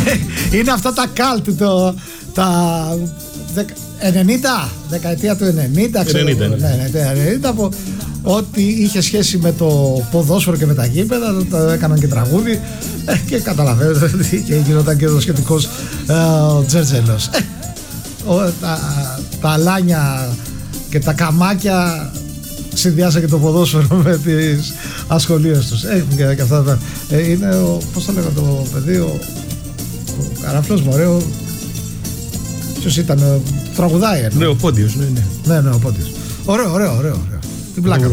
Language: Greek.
Είναι αυτά τα cult, τα 90, δεκαετία του 90, ξέρω, 90. Ναι, 90, που ό,τι είχε σχέση με το ποδόσφαιρο και με τα γήπεδα το έκαναν και τραγούδι, και καταλαβαίνετε ότι και γινόταν και ο σχετικός τζέρτζελος. Τα αλάνια και τα καμάκια συνδυάσαν και το ποδόσφαιρο με τις ασχολίες τους. Έχουν και αυτά τα... είναι πώς το λέγανε το παιδί, ο Καράφλος, μωρέ, ποιος ήταν, τραγουδάει. Ναι, ο Πόντιος, ναι. Ναι, ο Πόντιος. Ωραίο. Την πλάκα.